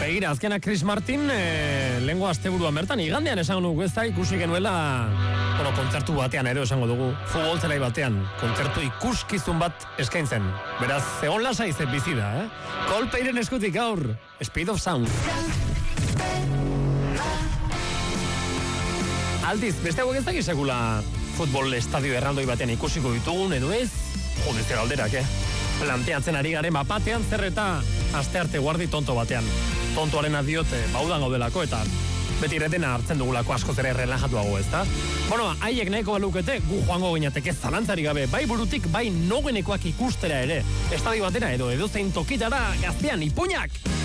Begira, azkena Chris Martin, lehengo asteburuan bertan, igandean esango dugu ez da, ikusi genuela, kontzertu batean ero esango dugu, futbol zelai batean, kontzertu ikuskizun bat eskaintzen. Beraz, egon lasai ze bizi da, Coldplayren eskutik gaur, Speed of Sound. Aldiz, beste hauek ez dakiz sekula futbol estadio erraldoi batean ikusiko ditugun, edo ez? Jodezte galderak, Planteatzen ari garen batean zer eta astearte guardi tonto batean. Tontoaren adiote, baudan gaudelako eta beti retena hartzen dugulako askoz ere relajatuago, ezta? Haiek nahiko balukete, gu joango gineateke zalantzari gabe, bai burutik, bai nogenekoak ikustera ere. Estadio batera edo edozein tokitara gaztean ipuñak!